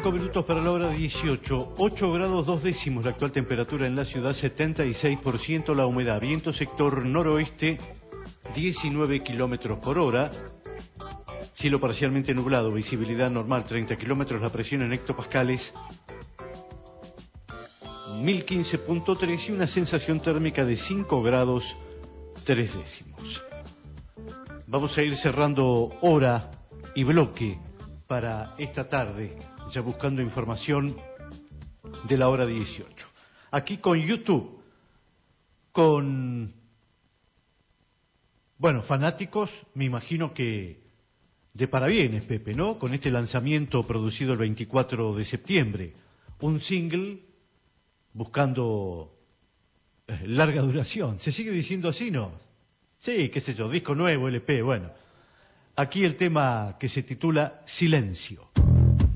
5 minutos para la hora 18, 8 grados 2 décimos la actual temperatura en la ciudad, 76% la humedad, viento sector noroeste, 19 kilómetros por hora, cielo parcialmente nublado, visibilidad normal 30 kilómetros, la presión en hectopascales 1015.3 y una sensación térmica de 5 grados 3 décimos. Vamos a ir cerrando hora y bloque para esta tarde, ya buscando información de la hora 18. Aquí con YouTube, con, bueno, fanáticos, me imagino que de parabienes, Pepe, ¿no? Con este lanzamiento producido el 24 de septiembre, un single buscando larga duración. ¿Se sigue diciendo así, no? Sí, qué sé yo, disco nuevo, LP, bueno. Aquí el tema que se titula Silencio.